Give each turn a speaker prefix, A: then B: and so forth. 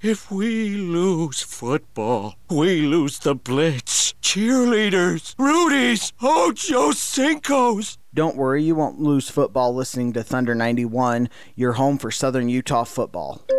A: If we lose football, we lose the Blitz, cheerleaders, Rudies, Ocho Cinco's.
B: Don't worry, you won't lose football listening to Thunder 91, your home for Southern Utah football.